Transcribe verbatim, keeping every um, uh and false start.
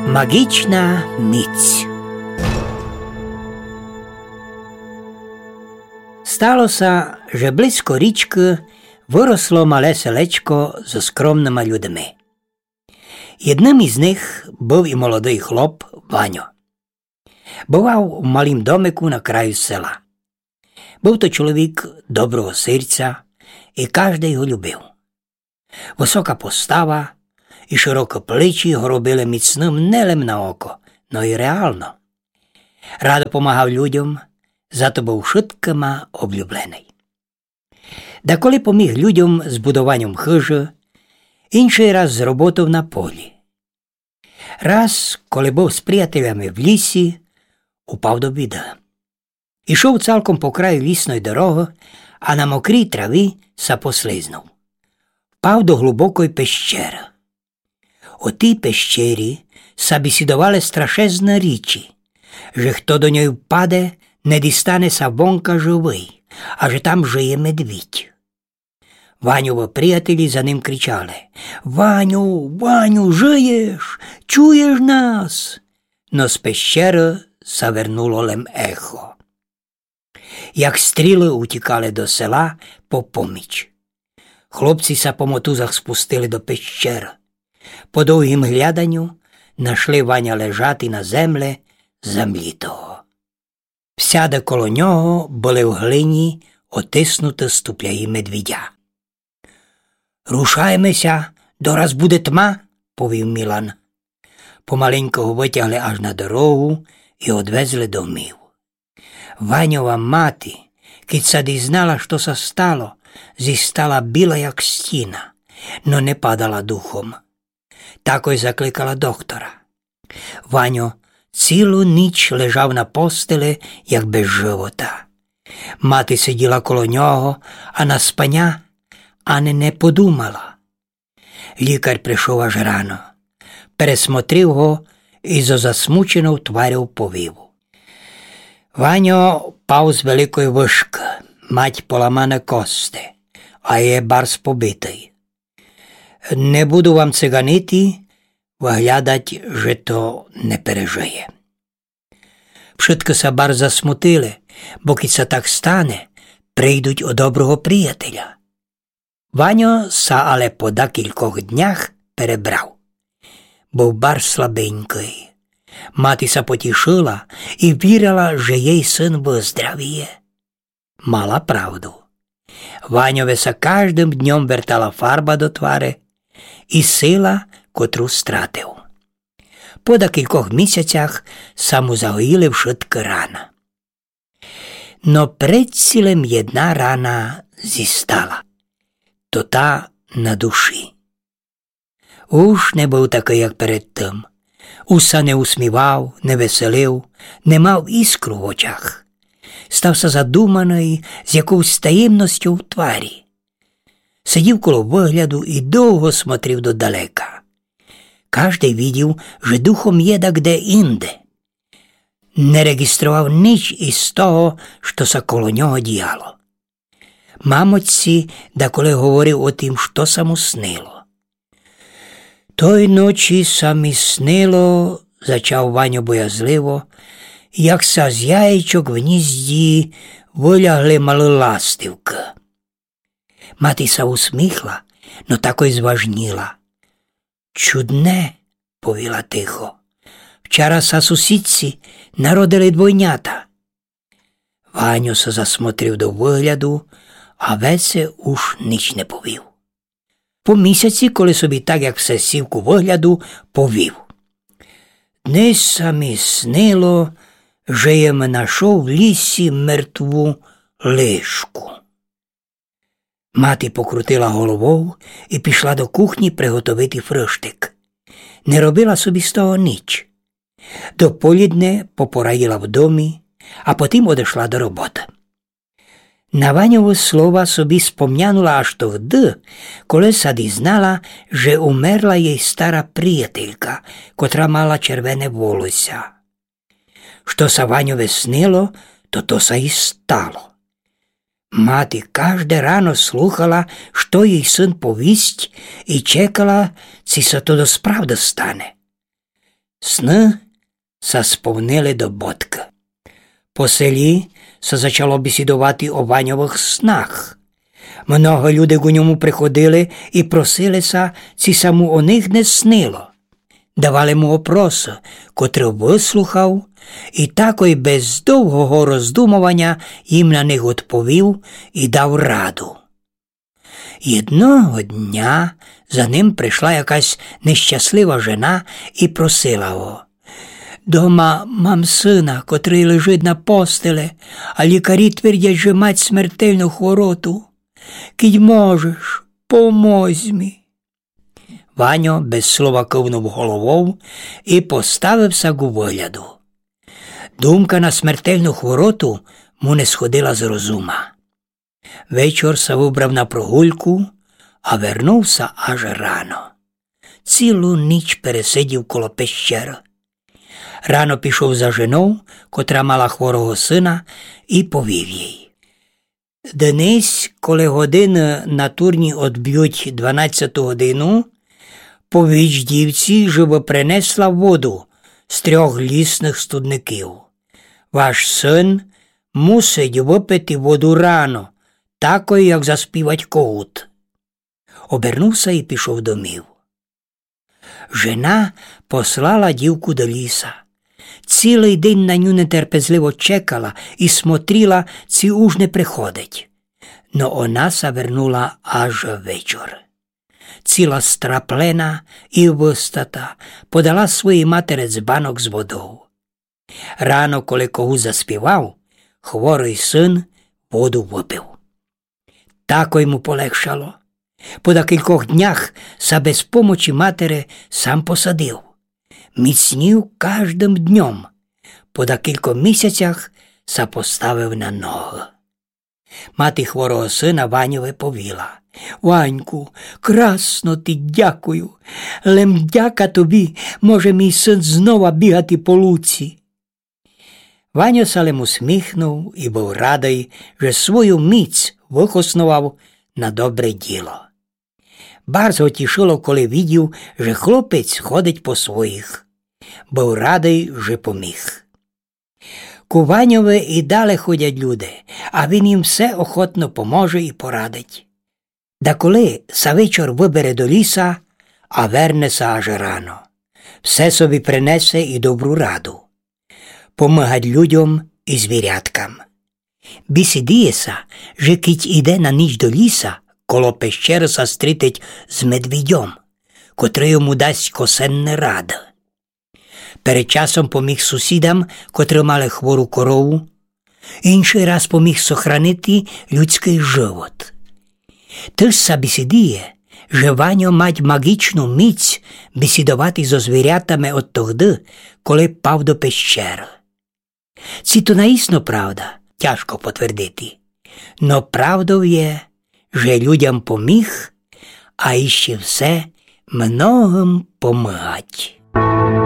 Magičná myc. Stalo sa, že blízko ričky vyroslo malé selečko so skromnými ľuďmi. Jedným z nich bol i molodý chlop Vaňo. Boval v malým domeku na kraju sela. Bol to človek dobrého srdca i každý ho ľúbil. Vysoká postava i široko plečí ho robili micným nelen na oko, no i reálno. Rádo pomáhal ľuďom, za to bol všetkama obľúbený. Dakoli pomíh ľuďom s budovaním chyže, inšej raz z robotov na poli. Raz, koli bol s priateľami v lisi, upal do bida. Išov celkom po kraju lisnej dorohy a na mokrý travy sa poslíznul. Pal do hlubokoj peščere. O tý peščeri sa by si dovale strašezné ríči, že kto do nej pade, nedistane sa vonka živý a že tam žije medvíď. Váňovo priateli za ním kričali: Váňu, Váňu, žiješ? Čuješ nás? No z peščere sa vernulo len echo. Jak strily utíkali do sela po pomič. Chlopci sa po motuzach spustili do peščere. Po dlhým hľadaniu našli Vaňa ležati na zemle zamlitого. Всяде коло нього були в глині отиснуті ступляї медвідя. «Рушаймося, дораз буде тьма», – повів Мілан. Помаленько го витягли аж на дорогу і одвезли домів. Ваньова мати, кіт са дізнала, що са стало, зістала біла, як стіна, но не падала духом. Тако й закликала доктора. Ваньо цілу ніч лежав на постелі, як без живота. Мати сиділа коло нього, а на спання ані не подумала. Лікар прийшов аж рано. Пересмотрів го і зо засмучеnou тварю повів. Ваньо пав з великої вишки, мать поламане кости, а є барс побитий. Не буду вам циганити, виглядать, že to не пережиє. Všetky sa bar засмутили, бо keď sa tak stane, прийдуть о доброго приятеля. Ваньо sa ale po декількох днях перебрав. Був бар слабенький. Мати sa потішила і вірила, že jej syn виздравіє. Мала правду. Ваньове sa každým dňom vertala farba do tváre і сила, котру стратив. По декількох місяцях са му загоїли všetky рана. Но предцілем jedna рана зістала. То та на душі. Уж не був такий, як перед тим. Уса не усмівав, не веселив, не мав іскру в очах. Стався задуманий з якоюсь таємністю в тварі. Сидів коло вигляду і довго смотрів додалека. Кожний видів, що духом є де-інде. Не реєстрував ніч із того, що са коло нього діяло. Мамочці деколи говорив о тим, що са му снило. Той ночі са ми снило, зачав Ваньо боязливо, як са з яєчок в гнізді вилягли мали ластівки. Мати са усміхла, но тако й зважніла. Чудне, повіла тихо. Вчора са сусідці народили двойнята. Ваньо се засмотрів до вигляду, а весе уж ніч не повів. По місяці, коли собі так, як все сівку вигляду, повів. Днес са ми снило, що я ме нашов в лісі мертву лишку. Мати покрутила головою і пішла до кухні приготовити фруштик. Не робила собі з того ніч. До полідне попораїла в домі, а потім одійшла до роботи. На Ваньове слова собі спомнянула аж тоді, коли са дізнала, що умерла їй стара приятелька, котра мала червоне волосся. Що са Ваньове снило, то то са і стало. Мати кожне рано слухала, що їй син повість, і чекала, чи се то до справди стане. Сни са сповнили до бодка. По селі се зачало бесідувати о Ваньових снах. Много людей у ньому приходили і просилися, ці саму о них не снило. Давали му опроси, котрі вислухав, і тако й без довгого роздумування їм на них відповів і дав раду. Одного дня за ним прийшла якась нещаслива жена і просила його: «Дома мам сина, котрий лежить на постелі, а лікарі твердять, що мать смертельну хвороту. Кідь можеш, помозь мі». Ваньо без слова кивнув головою і поставився к вигляду. Думка на смертельну хвороту му не сходила з розума. Вечір се вибрав на прогульку, а вернувся аж рано. Цілу ніч пересидів коло пещери. Рано пішов за женою, котра мала хворого сина, і повів їй: «Днесь, коли години на турні одб'ють дванадцяту годину, повіч дівці, щоб принесла воду з трьох лісних студників. Ваш син мусить випити воду рано, такою, як заспівать когут». Обернувся і пішов домів. Жена послала дівку до ліса. Цілий день на ню нетерпезливо чекала і смотріла, ці уж не приходить. Но вона завернула аж вечір. Ціла страплена і вистата подала своїй матері дзбанок з водою. Рано, коли когут заспівав, хворий син воду випив. Тако йому полегшало. По декількох днях са без помочі матері сам посадив. Міцнів кожним днем. По декількох місяцях са поставив на ноги. Мати хворого сина Ваньові повіла: «Ваньку, красно ти дякую. Лем дяка тобі, може мій син знова бігати по луці». Ваня салем усміхнув і був радий, що свою міць вихоснував на добре діло. Bardzo тішило, коли видів, що хлопець ходить по своїх. Був радий, що поміг. Ку Ваньові і далі ходять люди, а він їм все охотно поможе і порадить. Да коли са вечір вибере до ліса, а вернеся аж рано. Все собі принесе і добру раду. Помагать людям і звіряткам. Бісідіється, що кить іде на ніч до ліса, коло пещери са стрітить з медвідьом, котрий йому дасть косенне ради. Перед часом поміг сусідам, котрі мали хвору корову, інший раз поміг сохранити людський живот. Ти ж са бісідіє, що Ваньо мать магічну міць бесідувати зо звірятами от тогди, коли пав до пещери. Ці то наісно правда, тяжко потвердити. Но правдою є, що людям поміг, а іще все многим помагать.